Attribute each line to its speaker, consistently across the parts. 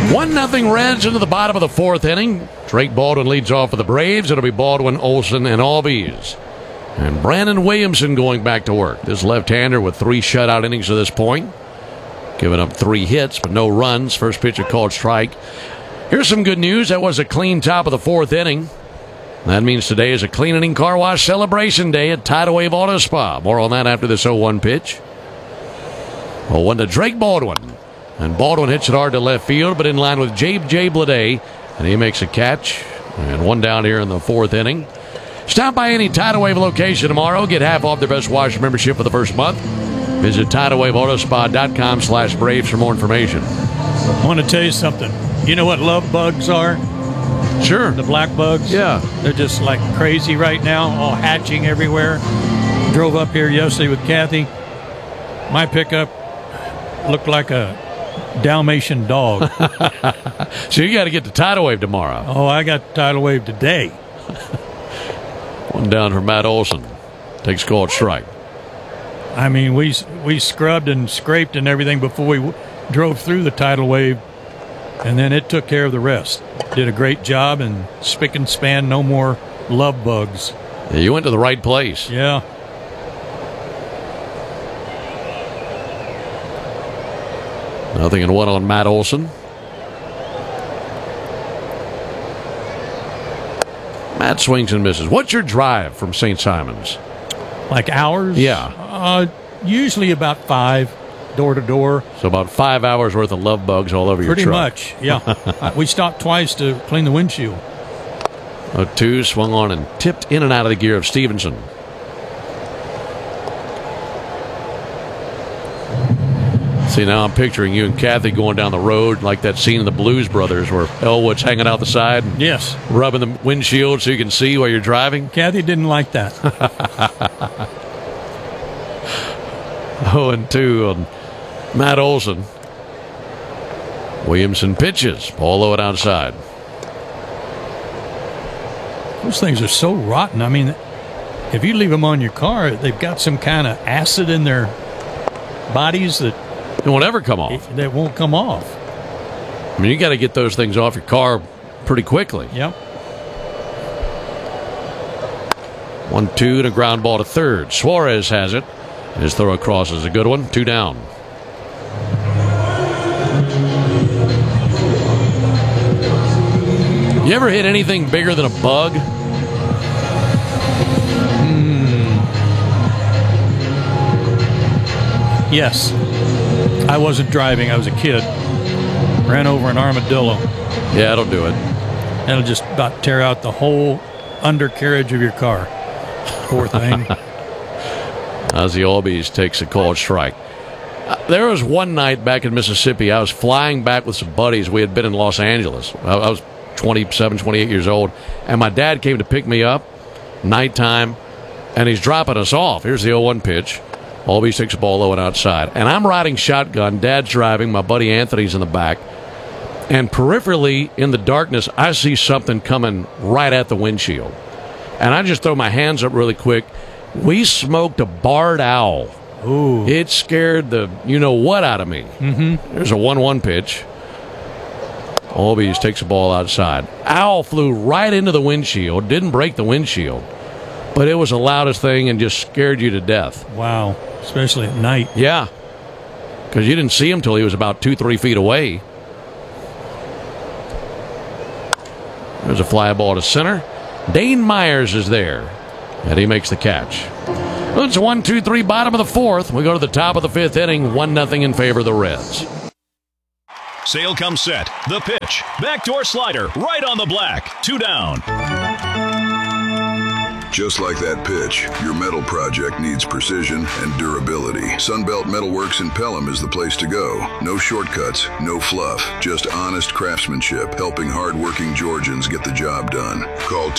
Speaker 1: 1-0 Reds into the bottom of the fourth inning. Drake Baldwin leads off for the Braves. It'll be Baldwin, Olson, and Albies. And Brandon Williamson going back to work. This left-hander with 3 shutout innings to this point. Giving up 3 hits, but no runs. First pitch, a called strike. Here's some good news. That was a clean top of the fourth inning. That means today is a clean inning car wash celebration day at Tidal Wave Auto Spa. More on that after this 0-1 pitch. 0-1 to Drake Baldwin. And Baldwin hits it hard to left field, but in line with J. Bleday. And he makes a catch. And 1 down here in the fourth inning. Stop by any Tidal Wave location tomorrow. Get half off their Best Wash membership for the first month. Visit TidalWaveAutoSpa.com/Braves for more information.
Speaker 2: I want to tell you something. You know what love bugs are?
Speaker 1: Sure.
Speaker 2: The black bugs?
Speaker 1: Yeah.
Speaker 2: They're just like crazy right now, all hatching everywhere. Drove up here yesterday with Kathy. My pickup looked like a Dalmatian dog.
Speaker 1: So you got to get to Tidal Wave tomorrow.
Speaker 2: Oh, I got Tidal Wave today.
Speaker 1: 1 down for Matt Olson. Takes called strike.
Speaker 2: I mean, we scrubbed and scraped and everything before we drove through the Tidal Wave, and then it took care of the rest. Did a great job, and spick and span, no more love bugs.
Speaker 1: Yeah, you went to the right place.
Speaker 2: Yeah.
Speaker 1: Nothing in 1 on Matt Olson. Matt swings and misses. What's your drive from St. Simons?
Speaker 2: Like hours?
Speaker 1: Yeah.
Speaker 2: Usually about 5, door to door.
Speaker 1: So about 5 hours worth of love bugs all over your truck.
Speaker 2: Pretty much, yeah. We stopped twice to clean the windshield.
Speaker 1: 0-2 swung on and tipped in and out of the gear of Stevenson. See, now I'm picturing you and Kathy going down the road like that scene in the Blues Brothers where Elwood's hanging out the side.
Speaker 2: Yes.
Speaker 1: Rubbing the windshield so you can see while you're driving.
Speaker 2: Kathy didn't like that.
Speaker 1: 0-2 on Matt Olson. Williamson pitches. Ball low and outside.
Speaker 2: Those things are so rotten. I mean, if you leave them on your car, they've got some kind of acid in their bodies that
Speaker 1: it won't ever come off.
Speaker 2: They won't come off.
Speaker 1: I mean, you got to get those things off your car pretty quickly.
Speaker 2: Yep.
Speaker 1: 1-2 and a ground ball to third. Suarez has it. His throw across is a good one. 2 down. You ever hit anything bigger than a bug?
Speaker 2: Yes. I wasn't driving. I was a kid. Ran over an armadillo.
Speaker 1: Yeah, it'll do it.
Speaker 2: It'll just about tear out the whole undercarriage of your car. Poor thing.
Speaker 1: Ozzie Albies takes a called strike. There was one night back in Mississippi, I was flying back with some buddies. We had been in Los Angeles. I was 27, 28 years old, and my dad came to pick me up, nighttime, and he's dropping us off. Here's the 0-1 pitch. Albies takes a ball low and outside. And I'm riding shotgun. Dad's driving. My buddy Anthony's in the back. And peripherally, in the darkness, I see something coming right at the windshield. And I just throw my hands up really quick. We smoked a barred owl.
Speaker 2: Ooh.
Speaker 1: It scared the you-know-what out of me.
Speaker 2: Mm-hmm.
Speaker 1: There's a 1-1 pitch. Albies takes a ball outside. Owl flew right into the windshield. Didn't break the windshield. But it was the loudest thing and just scared you to death.
Speaker 2: Wow. Especially at night.
Speaker 1: Yeah. Because you didn't see him till he was about 2-3 feet away. There's a fly ball to center. Dane Myers is there. And he makes the catch. It's 1-2-3, bottom of the fourth. We go to the top of the fifth inning. 1-0 in favor of the Reds.
Speaker 3: Sale comes set. The pitch. Backdoor slider. Right on the black. 2 down.
Speaker 4: Just like that pitch, your metal project needs precision and durability. Sunbelt Metalworks in Pelham is the place to go. No shortcuts, no fluff, just honest craftsmanship, helping hard-working Georgians get the job done. Call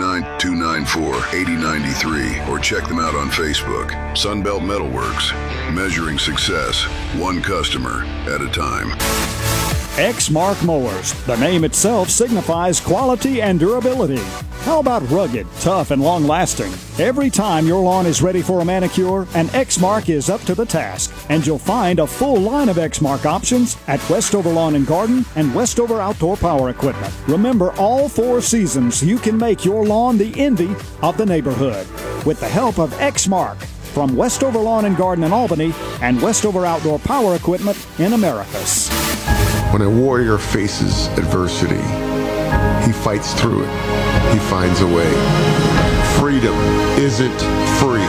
Speaker 4: 229-294-8093 or check them out on Facebook. Sunbelt Metalworks, measuring success, one customer at a time.
Speaker 5: Exmark Mowers. The name itself signifies quality and durability. How about rugged, tough, and long-lasting? Every time your lawn is ready for a manicure, an Exmark is up to the task. And you'll find a full line of Exmark options at Westover Lawn and Garden and Westover Outdoor Power Equipment. Remember, all 4 seasons, you can make your lawn the envy of the neighborhood with the help of Exmark from Westover Lawn and Garden in Albany and Westover Outdoor Power Equipment in Americus.
Speaker 6: When a warrior faces adversity, he fights through it. He finds a way. Freedom isn't free.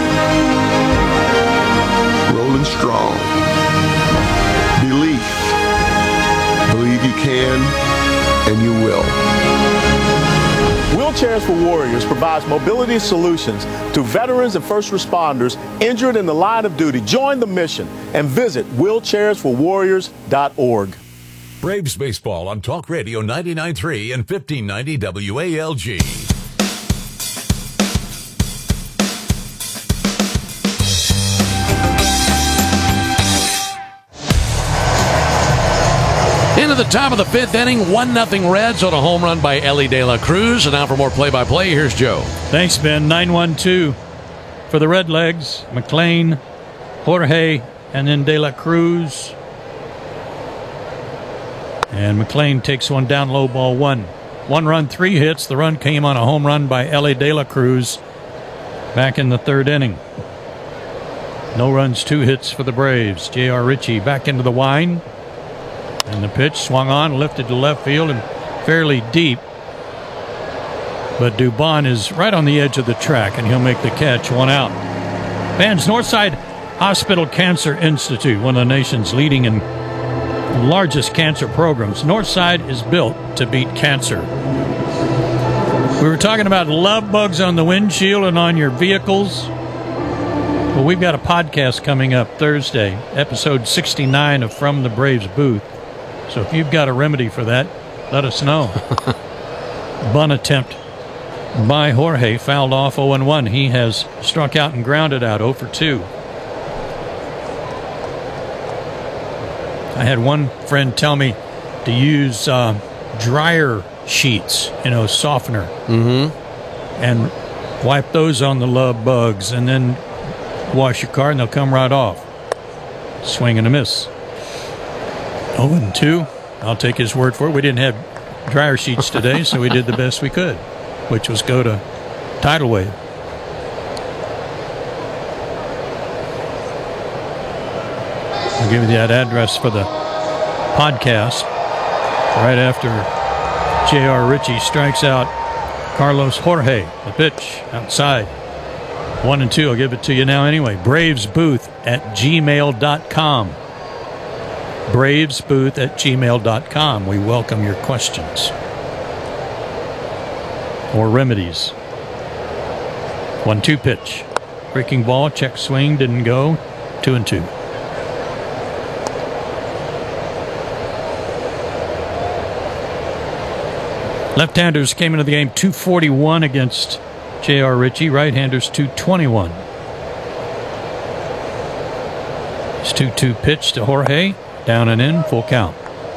Speaker 6: Rolling strong. Belief. Believe you can, and you will.
Speaker 7: Wheelchairs for Warriors provides mobility solutions to veterans and first responders injured in the line of duty. Join the mission and visit wheelchairsforwarriors.org.
Speaker 8: Braves baseball on Talk Radio 99.3 and 1590 WALG.
Speaker 1: Into the top of the 5th inning, 1-0 Reds on a home run by Ellie De La Cruz. And now for more play-by-play, here's Joe.
Speaker 2: Thanks, Ben. 9-1-2 for the Redlegs. McLean, Jorge, and then De La Cruz. And McLean takes one down low, ball 1. 1 run, 3 hits. The run came on a home run by Ellie De La Cruz back in the 3rd inning. No runs, 2 hits for the Braves. J.R. Ritchie back into the wind. And the pitch swung on, lifted to left field and fairly deep. But Dubon is right on the edge of the track, and he'll make the catch. 1 out. Fans, Northside Hospital Cancer Institute, one of the nation's leading and largest cancer programs. Northside is built to beat cancer. We were talking about love bugs on the windshield and on your vehicles. Well, we've got a podcast coming up Thursday, episode 69 of From the Braves Booth. So if you've got a remedy for that, let us know. Bunt attempt by Jorge, fouled off 0-1. He has struck out and grounded out 0-2. I had one friend tell me to use dryer sheets, softener, and wipe those on the love bugs, and then wash your car, and they'll come right off. Swing and a miss. 0-2. I'll take his word for it. We didn't have dryer sheets today, so we did the best we could, which was go to Tidal Wave. I'll give you that address for the podcast right after J.R. Ritchie strikes out Carlos Jorge. The pitch outside. 1-2. I'll give it to you now anyway. BravesBooth@gmail.com. BravesBooth@gmail.com. We welcome your questions or remedies. 1-2 pitch. Breaking ball, check swing, didn't go. 2-2. Left-handers came into the game 241 against J.R. Ritchie. Right-handers 221. It's 2-2 pitch to Jorge. Down and in, full count.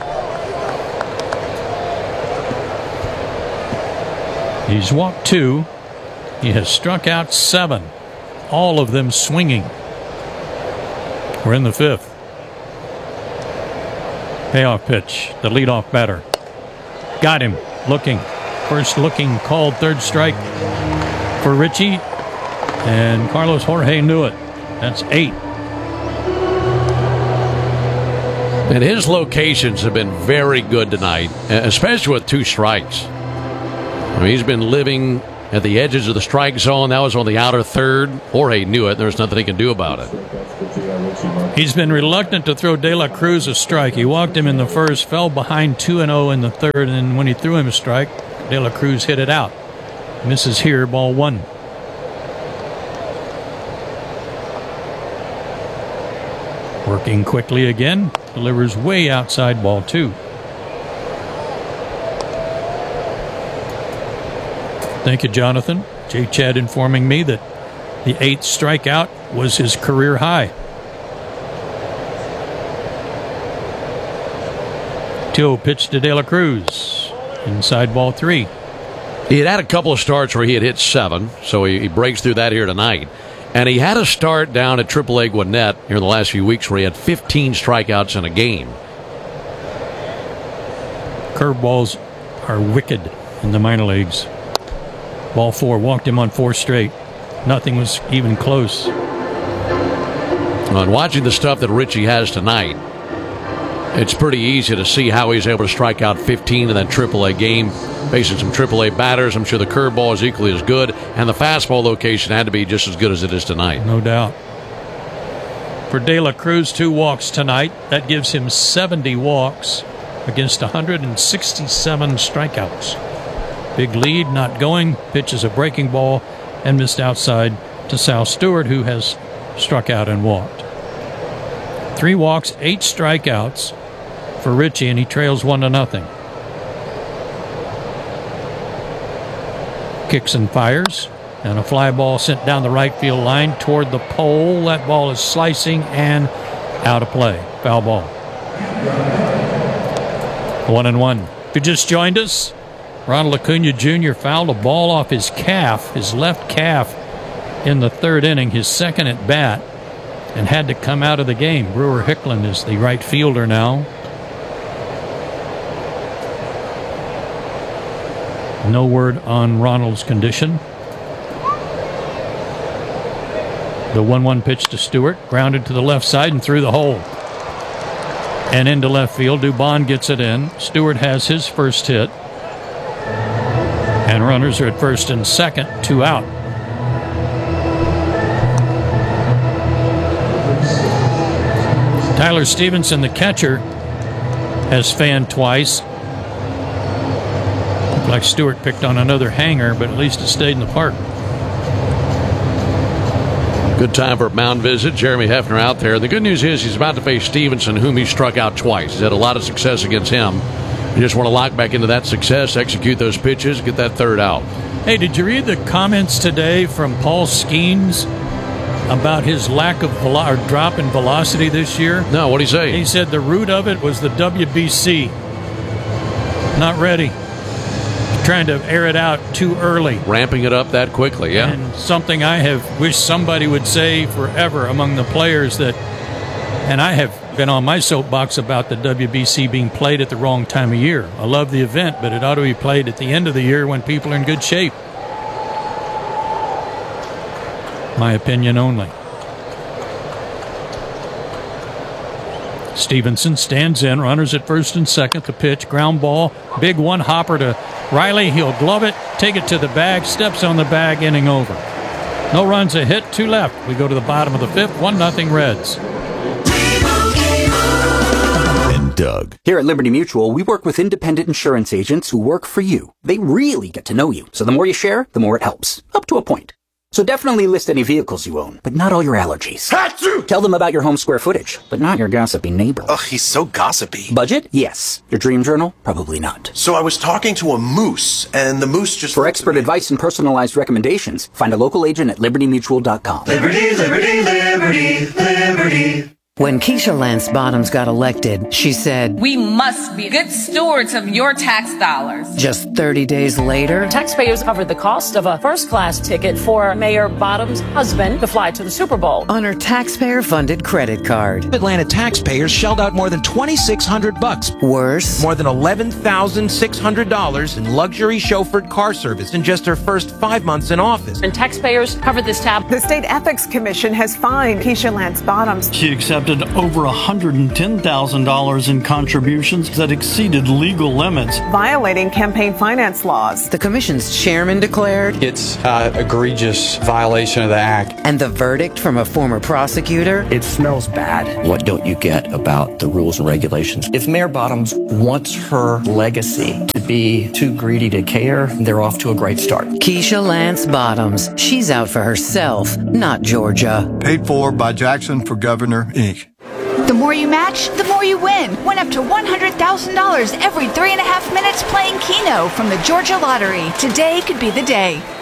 Speaker 2: He's walked 2. He has struck out 7. All of them swinging. We're in the 5th. Payoff pitch. The leadoff batter. Got him. Looking. First looking, called. 3rd strike for Ritchie. And Carlos Jorge knew it. That's 8.
Speaker 1: And his locations have been very good tonight, especially with 2 strikes. I mean, he's been living at the edges of the strike zone. That was on the outer 3rd. Jorge knew it. There's nothing he can do about it.
Speaker 2: He's been reluctant to throw De La Cruz a strike. He walked him in the 1st, fell behind 2-0 in the 3rd, and when he threw him a strike, De La Cruz hit it out. Misses here, ball 1. Working quickly again. Delivers way outside, ball 2. Thank you, Jonathan. J. Chad informing me that the 8th strikeout was his career high. 2-0 pitch to De La Cruz. Inside, ball 3.
Speaker 1: He had a couple of starts where he had hit 7, so he breaks through that here tonight. And he had a start down at AAA Gwinnett here in the last few weeks where he had 15 strikeouts in a game.
Speaker 2: Curveballs are wicked in the minor leagues. Ball 4, walked him on 4 straight. Nothing was even close.
Speaker 1: And watching the stuff that Richie has tonight, it's pretty easy to see how he's able to strike out 15 in that AAA game, facing some AAA batters. I'm sure the curveball is equally as good, and the fastball location had to be just as good as it is tonight.
Speaker 2: No doubt. For De La Cruz, 2 walks tonight. That gives him 70 walks against 167 strikeouts. Big lead, not going. Pitches a breaking ball and missed outside to Sal Stewart, who has struck out and walked. 3 walks, 8 strikeouts for Richie, and he trails 1-0. Kicks and fires, and a fly ball sent down the right field line toward the pole. That ball is slicing and out of play. Foul ball. 1-1. If you just joined us, Ronald Acuna Jr. fouled a ball off his calf, his left calf, in the 3rd inning, his second at bat, and had to come out of the game. Brewer Hicklin is the right fielder now. No word on Ronald's condition. The 1-1 pitch to Stewart, grounded to the left side and through the hole. And into left field, Dubon gets it in. Stewart has his first hit. And runners are at first and second, 2 out. Tyler Stevenson, the catcher, has fanned twice. Looked like Stewart picked on another hanger, but at least it stayed in the park.
Speaker 1: Good time for a mound visit. Jeremy Hefner out there. The good news is he's about to face Stevenson, whom he struck out twice. He's had a lot of success against him. You just want to lock back into that success, execute those pitches, get that 3rd out.
Speaker 2: Hey, did you read the comments today from Paul Skeens about his lack of drop in velocity this year?
Speaker 1: No, what did he say?
Speaker 2: He said the root of it was the WBC. Not ready. Trying to air it out too early.
Speaker 1: Ramping it up that quickly, yeah.
Speaker 2: And something I have wished somebody would say forever among the players that, and I have been on my soapbox about the WBC being played at the wrong time of year. I love the event, but it ought to be played at the end of the year when people are in good shape. My opinion only. Stevenson stands in, runners at first and second. The pitch, ground ball, big one hopper to Riley. He'll glove it, take it to the bag, steps on the bag, inning over. No runs, a hit, 2 left. We go to the bottom of the 5th, 1-0 Reds.
Speaker 8: And Doug.
Speaker 9: Here at Liberty Mutual, we work with independent insurance agents who work for you. They really get to know you, so the more you share, the more it helps, up to a point. So definitely list any vehicles you own, but not all your allergies. Achoo! Tell them about your home square footage, but not your gossipy neighbor.
Speaker 10: Ugh, he's so gossipy.
Speaker 9: Budget? Yes. Your dream journal? Probably not.
Speaker 10: So I was talking to a moose, and the moose just...
Speaker 9: For expert advice and personalized recommendations, find a local agent at libertymutual.com.
Speaker 11: Liberty, liberty, liberty, liberty.
Speaker 12: When Keisha Lance Bottoms got elected, she said,
Speaker 13: "We must be good stewards of your tax dollars."
Speaker 12: Just 30 days later,
Speaker 14: taxpayers covered the cost of a first-class ticket for Mayor Bottoms' husband to fly to the Super Bowl
Speaker 12: on her taxpayer-funded credit card.
Speaker 15: Atlanta taxpayers shelled out more than $2,600.
Speaker 12: Worse,
Speaker 15: more than $11,600 in luxury chauffeured car service in just her first 5 months in office.
Speaker 14: And taxpayers covered this tab.
Speaker 16: The State Ethics Commission has fined Keisha Lance Bottoms.
Speaker 17: She accepted over $110,000 in contributions that exceeded legal limits,
Speaker 16: violating campaign finance laws.
Speaker 12: The commission's chairman declared
Speaker 18: it's an egregious violation of the act.
Speaker 12: And the verdict from a former prosecutor?
Speaker 19: It smells bad. What don't you get about the rules and regulations? If Mayor Bottoms wants her legacy to be too greedy to care, they're off to a great start.
Speaker 12: Keisha Lance Bottoms. She's out for herself, not Georgia.
Speaker 20: Paid for by Jackson for Governor, Inc.
Speaker 21: The more you match, the more you win. Win up to $100,000 every 3.5 minutes playing Keno from the Georgia Lottery. Today could be the day.